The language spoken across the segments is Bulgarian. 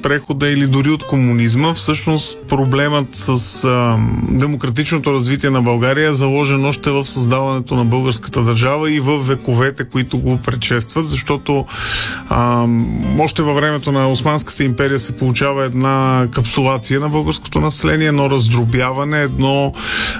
прехода или дори от комунизма. Всъщност проблемът с демократичното развитие на България е заложен още в създаването на българската държава и в вековете, които го предшестват, защото още във времето на Османската империя се получава една капсулация на българското население, едно раздробяване, едно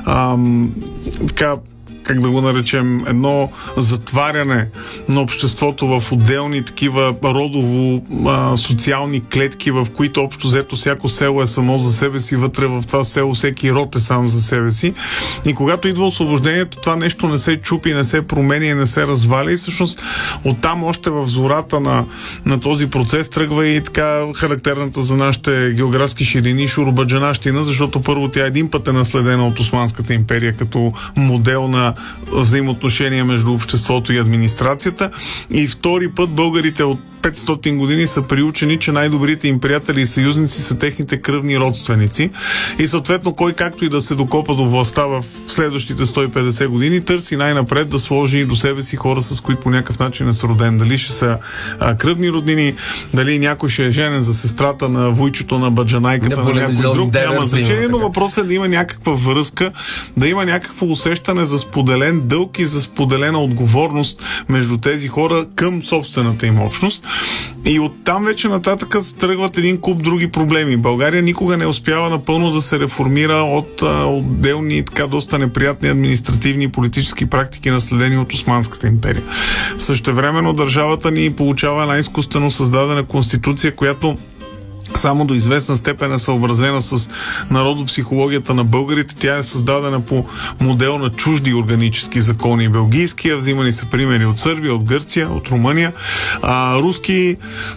как да го наречем, едно затваряне на обществото в отделни такива родово-социални клетки, в които общо взето всяко село е само за себе си, вътре в това село всеки род е сам за себе си. И когато идва освобождението, това нещо не се чупи, не се променя и не се разваля и всъщност оттам още в зората на този процес тръгва и така характерната за нашите географски ширини шуробаджанащина, защото първо тя един път е наследена от Османската империя като модел на взаимоотношения между обществото и администрацията и втори път българите от 500 години са приучени, че най-добрите им приятели и съюзници са техните кръвни родственици и съответно кой както и да се докопа до властта в следващите 150 години, търси най-напред да сложи до себе си хора, с които по някакъв начин е сроден. Дали ще са кръвни роднини, дали някой ще е женен за сестрата на вуйчото на баджанайката на някой друг, няма значение, но въпросът е да има някаква връзка, да има някакво усещане за споделен дълг и за споделена отговорност между тези хора към собствената им общност. И оттам вече нататък тръгват един куп други проблеми. България никога не успява напълно да се реформира от отделни така доста неприятни административни и политически практики, наследени от Османската империя. Същевременно държавата ни получава една изкуствено създадена конституция, която само до известна степен е съобразена с народопсихологията на българите. Тя е създадена по модел на чужди органически закони. Белгийския, взимани са примери от Сърбия, от Гърция, от Румъния. Руски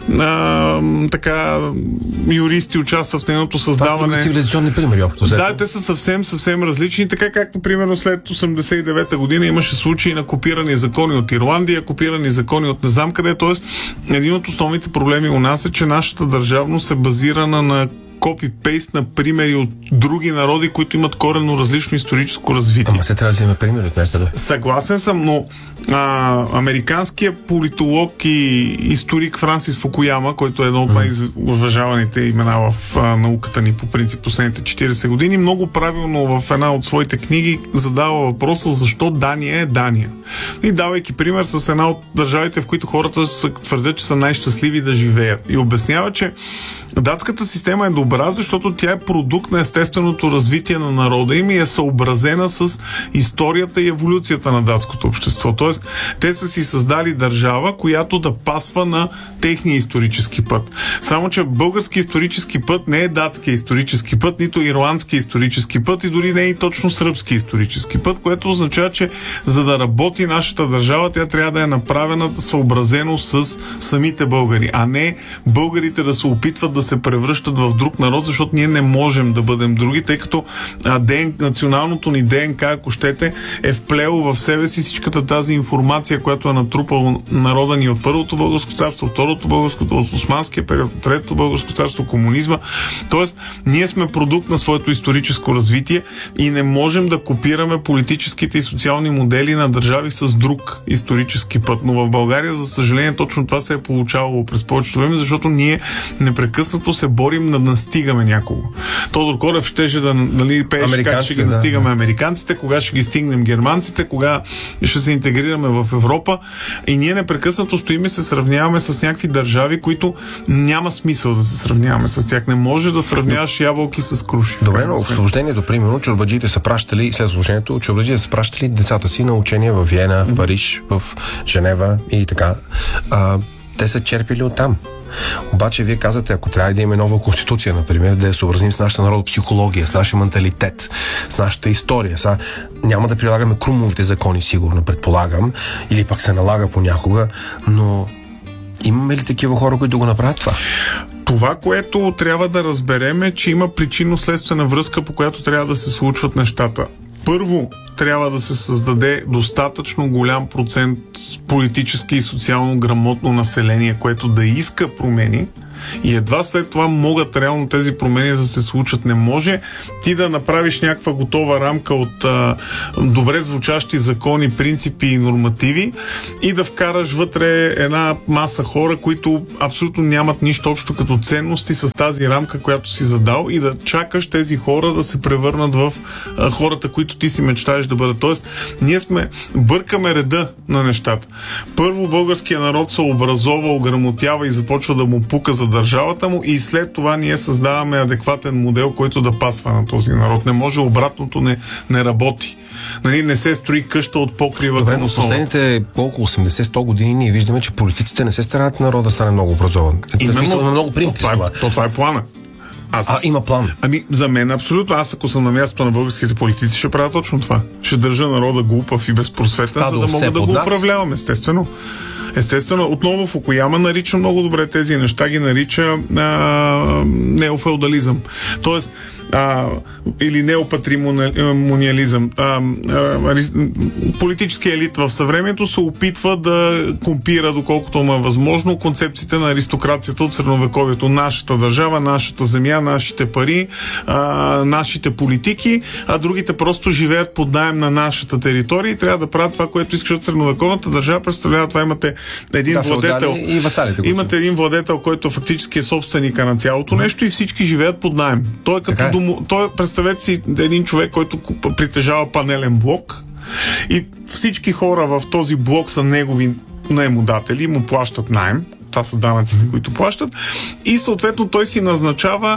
юристи участват в нейното създаване. Това са цивилизационни примери. Да, те са съвсем различни. Така както, примерно, след 89-та година имаше случаи на копирани закони от Ирландия, копирани закони от не знам къде. Тоест, един от основните проблеми у нас е, че нашата държавност е базирана на копи-пейст на примери от други народи, които имат коренно различно историческо развитие. Ама се трябва да вземе примери от някъде. Съгласен съм, но американският политолог и историк Франсис Фукуяма, който е едно от най-уважаваните имена в науката ни по принцип последните 40 години, много правилно в една от своите книги задава въпроса защо Дания е Дания. И давайки пример с една от държавите, в които хората твърдят, че са най-щастливи да живеят. И обяснява, че датската система е добра, защото тя е продукт на естественото развитие на народа им и е съобразена с историята и еволюцията на датското общество. Тоест, те са си създали държава, която да пасва на техния исторически път. Само че български исторически път не е датски исторически път, нито ирландски исторически път и дори не е и точно сръбски исторически път, което означава, че за да работи нашата държава, тя трябва да е направена съобразено с самите българи, а не българите да се опитват да се превръщат в друг народ, защото ние не можем да бъдем други, тъй като националното ни ДНК, ако щете, е вплело в себе си всичката тази информация, която е натрупал народа ни от Първото българско царство, Второто българско, от Османския период, Третото българско царство, комунизма. Тоест, ние сме продукт на своето историческо развитие и не можем да копираме политическите и социални модели на държави с друг исторически път. Но в България, за съжаление, точно това се е получавало през повечето време, защото ние непрекъснато се борим да настигаме някого. Тодор Колев щеше да пееше как ще ги настигаме американците, кога ще ги стигнем германците, кога ще се интегрираме в Европа и ние непрекъснато стоим и се сравняваме с някакви държави, които няма смисъл да се сравняваме с тях. Не може да сравняваш ябълки с круши. Добре, но в освобождението, примерно, чорбаджиите са пращали, след освобождението, чорбаджиите са пращали децата си на учения в Виена, в Париж, в Женева и така. Те са черпили оттам. Обаче вие казвате, ако трябва да имаме нова конституция, например, да я съобразим с нашата народопсихология, с нашия менталитет, с нашата история. Няма да прилагаме Крумовите закони, сигурно, предполагам, или пък се налага понякога, но имаме ли такива хора, които го направят това? Това, което трябва да разберем е, че има причинно-следствена връзка, по която трябва да се случват нещата. Първо, трябва да се създаде достатъчно голям процент политически и социално грамотно население, което да иска промени, И едва след това могат реално тези промени да се случат. Не може ти да направиш някаква готова рамка от добре звучащи закони, принципи и нормативи и да вкараш вътре една маса хора, които абсолютно нямат нищо общо като ценности с тази рамка, която си задал, и да чакаш тези хора да се превърнат в хората, които ти си мечтаеш да бъдат. Тоест, ние бъркаме реда на нещата. Първо българския народ се образова, ограмотява и започва да му пука за държавата му, и след това ние създаваме адекватен модел, който да пасва на този народ. Не може, обратното не работи. Нали, не се строи къща от покрива към основа. Последните колко 80-100 години ние виждаме, че политиците не се стараят народа да стане много образован. Именно, много примки. Това е плана. Има план. За мен абсолютно. Аз, ако съм на мястото на българските политици, ще правя точно това. Ще държа народа глупав и безпросветен, за да мога да го управлявам, естествено. Естествено, отново Фукуяма нарича много добре тези неща, ги нарича неофеодализъм. Тоест, или неопатримониализъм. Политическия елит в съвремието се опитва да компира, доколкото му е възможно, концепциите на аристокрацията от средновековието. Нашата държава, нашата земя, нашите пари, нашите политики, а другите просто живеят под наем на нашата територия и трябва да правят това, което искат от средновековната държава. Представлява това, имате един владетел. И васалите, имате един владетел, който фактически е собственика на цялото нещо, и всички живеят под наем. Той е като представете си един човек, който притежава панелен блок, и всички хора в този блок са негови наемодатели, му плащат наем. Това са данъците, които плащат. И съответно той си назначава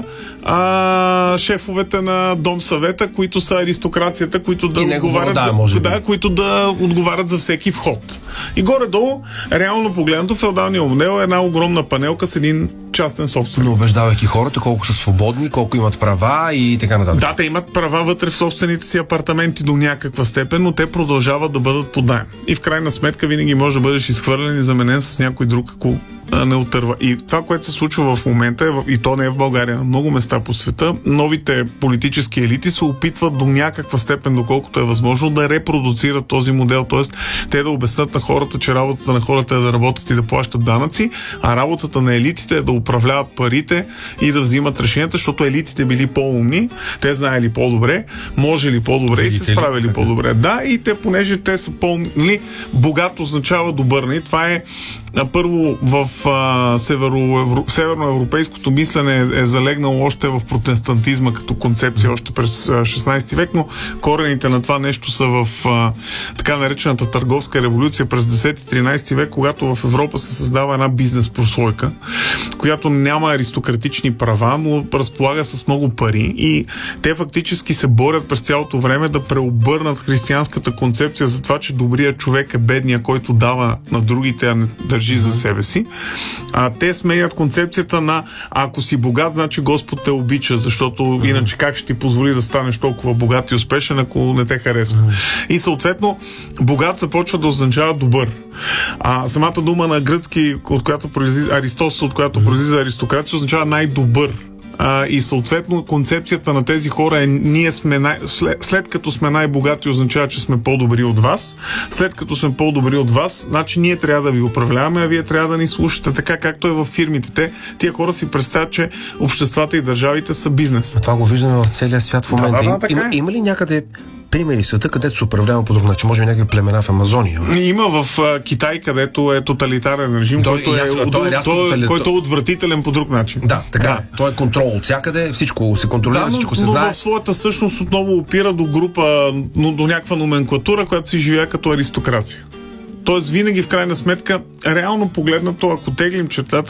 шефовете на Дом съвета, които са аристокрацията, които да отговарят за всеки вход. И горе-долу, реално погледнато, феодалният модел е една огромна панелка с един частен собственик. Но убеждавайки хората колко са свободни, колко имат права и така нататък. Да, те имат права вътре в собствените си апартаменти до някаква степен, но те продължават да бъдат под наем. И в крайна сметка винаги може да бъдеш изхвърлен и заменен с някой друг, ако не отърва. И това, което се случва в момента, и то не е в България, на много места по света, новите политически елити се опитват до някаква степен, доколкото е възможно, да репродуцират този модел. Тоест, те да обяснат на хората, че работата на хората е да работят и да плащат данъци, а работата на елитите е да управляват парите и да взимат решенията, защото елитите били по-умни, те знаели по-добре, можели по-добре и се справили по-добре. Да, и те, понеже те са по-умни, богат означава добър. И това е първо в северноевропейското мислене е залегнало още в протестантизма като концепция още през 16 век, но корените на това нещо са в така наречената търговска революция през 10-13 век, когато в Европа се създава една бизнес прослойка, която няма аристократични права, но разполага с много пари, и те фактически се борят през цялото време да преобърнат християнската концепция за това, че добрият човек е бедния, който дава на другите, а не държи за себе си. Те сменят концепцията на ако си богат, значи Господ те обича, защото иначе как ще ти позволи да станеш толкова богат и успешен, ако не те харесва. И съответно богат започва да означава добър. Самата дума на гръцки, от която произлиза Аристос, от която произлиза аристокрация, означава най-добър. И съответно концепцията на тези хора е ние сме след като сме най-богати, означава, че сме по-добри от вас. След като сме по-добри от вас, значи ние трябва да ви управляваме, а вие трябва да ни слушате, така както е в фирмите. Тия хора си представят, че обществата и държавите са бизнес. Това го виждаме в целия свят в момента. Има ли някъде примери света, където се управлява по друг начин? Може би някакви племена в Амазония? Има в Китай, където е тоталитарен режим, който е отвратителен по друг начин. Да, така. Той е контрол от всякъде, всичко се контролира, всичко се знае. Но в своята същност отново опира до група, до някаква номенклатура, която си живее като аристокрация. Тоест винаги в крайна сметка, реално погледнато, ако теглим чертата,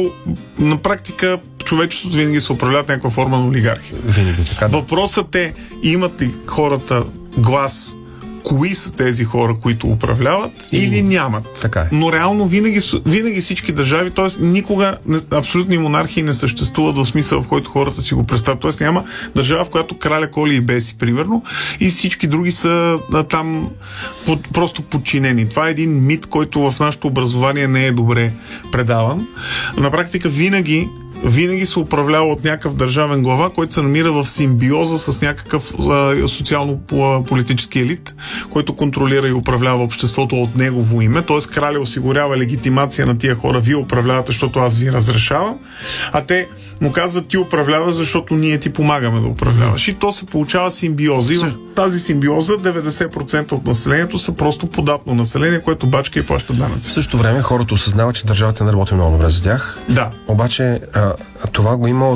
на практика човечеството винаги се управляват някаква форма на олигархия. Въпросът е, имат ли хората глас, кои са тези хора, които управляват, или нямат. Така е. Но реално винаги всички държави, т.е. никога абсолютни монархии не съществуват в смисъл, в който хората си го представят. Т.е. няма държава, в която краля коли и беси, примерно, и всички други са там просто подчинени. Това е един мит, който в нашето образование не е добре предаван. На практика винаги винаги се управлява от някакъв държавен глава, който се намира в симбиоза с някакъв социално-политически елит, който контролира и управлява обществото от негово име. Т.е. краля осигурява легитимация на тия хора. Вие управлявате, защото аз ви разрешавам. А те му казват, ти управляваш, защото ние ти помагаме да управляваш. И то се получава симбиоза. И в тази симбиоза 90% от населението са просто податно население, което бачка и плаща данъци. В същото време хората осъзнават, че държавата не работи много добре за тях. Да. Обаче това го има